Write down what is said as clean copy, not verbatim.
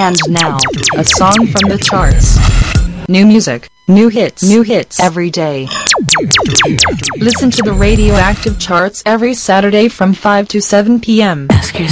And now, a song from the charts. New music, new hits every day. Listen to the Radioactive Charts every Saturday from 5 to 7 p.m. Ask yourself.